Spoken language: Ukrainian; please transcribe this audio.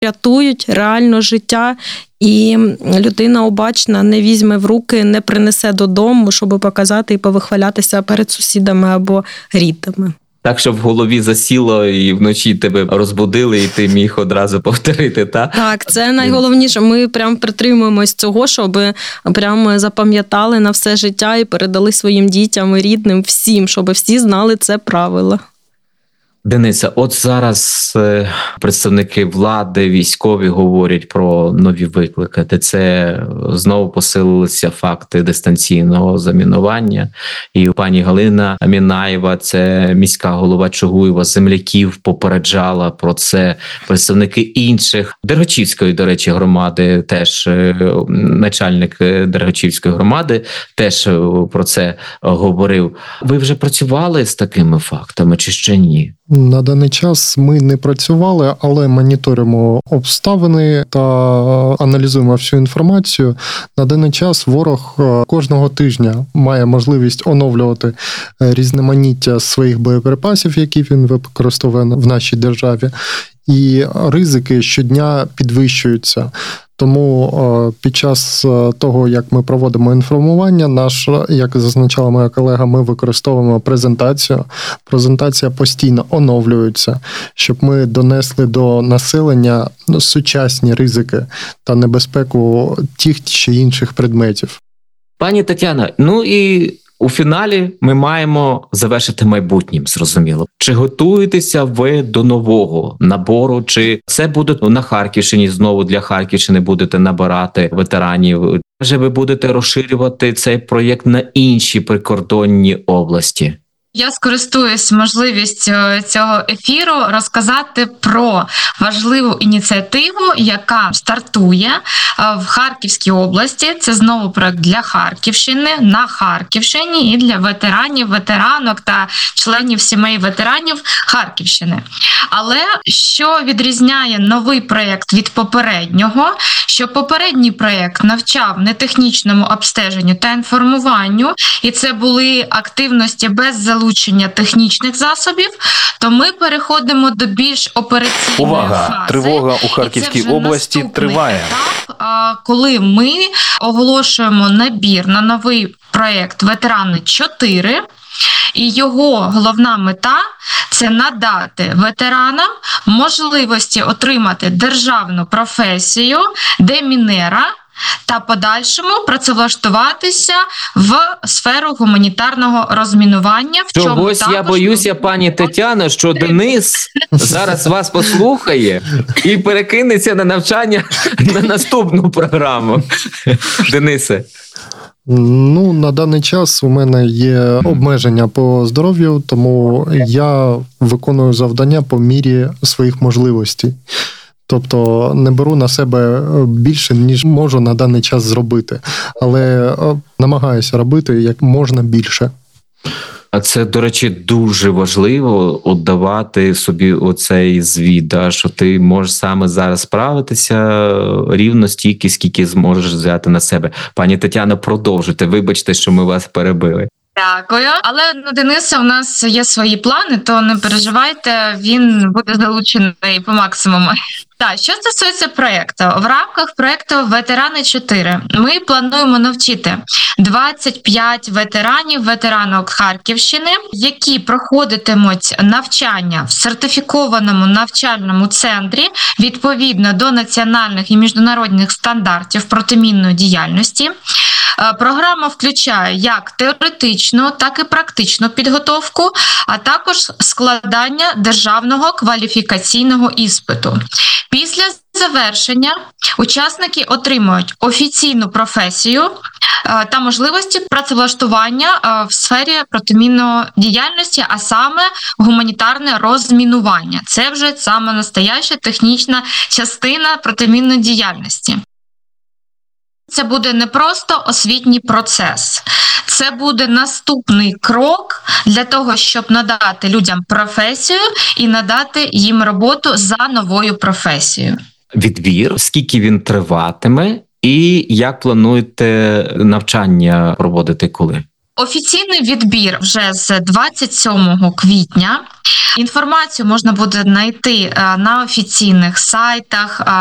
рятують реально життя, і людина обачна не візьме в руки, не принесе додому, щоб показати і повихвалятися перед сусідами або рідними. Так, щоб в голові засіло і вночі тебе розбудили, і ти міг одразу повторити, так? Так, це найголовніше. Ми прям притримуємось цього, щоб прям запам'ятали на все життя і передали своїм дітям і рідним, всім, щоб всі знали це правило. Денисе, от зараз представники влади, військові говорять про нові виклики, де це знову посилилися факти дистанційного замінування. І пані Галина Мінаєва, це міська голова Чугуєва, земляків попереджала про це. Представники інших Дергачівської, до речі, громади, теж начальник Дергачівської громади теж про це говорив. Ви вже працювали з такими фактами чи ще ні? На даний час ми не працювали, але моніторимо обставини та аналізуємо всю інформацію. На даний час ворог кожного тижня має можливість оновлювати різноманіття своїх боєприпасів, які він використовує в нашій державі, і ризики щодня підвищуються. Тому під час того, як ми проводимо інформування, як зазначала моя колега, ми використовуємо презентацію. Презентація постійно оновлюється, щоб ми донесли до населення сучасні ризики та небезпеку тих чи інших предметів. Пані Тетяно, і у фіналі ми маємо завершити майбутнім, зрозуміло. Чи готуєтеся ви до нового набору, чи це буде на Харківщині, знову для Харківщини будете набирати ветеранів? Чи ви будете розширювати цей проєкт на інші прикордонні області? Я скористуюсь можливістю цього ефіру розказати про важливу ініціативу, яка стартує в Харківській області. Це знову проект для Харківщини, на Харківщині і для ветеранів, ветеранок та членів сімей ветеранів Харківщини. Але що відрізняє новий проєкт від попереднього, що попередній проєкт навчав нетехнічному обстеженню та інформуванню, і це були активності без залучення технічних засобів, то ми переходимо до більш операційної фази. Тривога у Харківській області триває. Етап, коли ми оголошуємо набір на новий проєкт «Ветерани-4», і його головна мета – це надати ветеранам можливості отримати державну професію демінера та подальшому працевлаштуватися в сферу гуманітарного розмінування. Чогось я боюся, пані Тетяно, що Денис зараз вас послухає і перекинеться на навчання на наступну програму. Денисе. На даний час у мене є обмеження по здоров'ю, тому я виконую завдання по мірі своїх можливостей. Тобто не беру на себе більше, ніж можу на даний час зробити. Але намагаюся робити як можна більше. А це, до речі, дуже важливо давати собі оцей звіт, що ти можеш саме зараз справитися рівно стільки, скільки зможеш взяти на себе. Пані Тетяно, продовжуйте. Вибачте, що ми вас перебили. Дякую. Але Дениса, у нас є свої плани, то не переживайте, він буде залучений по максимуму. Так, що стосується проєкту. В рамках проєкту «Ветерани-4» ми плануємо навчити 25 ветеранів, ветеранок Харківщини, які проходитимуть навчання в сертифікованому навчальному центрі відповідно до національних і міжнародних стандартів протимінної діяльності. Програма включає як теоретичну, так і практичну підготовку, а також складання державного кваліфікаційного іспиту. Після завершення учасники отримують офіційну професію та можливості працевлаштування в сфері протимінної діяльності, а саме гуманітарне розмінування. Це вже саме настояща технічна частина протимінної діяльності. Це буде не просто освітній процес, це буде наступний крок для того, щоб надати людям професію і надати їм роботу за новою професією. Відбір, скільки він триватиме і як плануєте навчання проводити коли? Офіційний відбір вже з 27 квітня. Інформацію можна буде знайти на офіційних сайтах,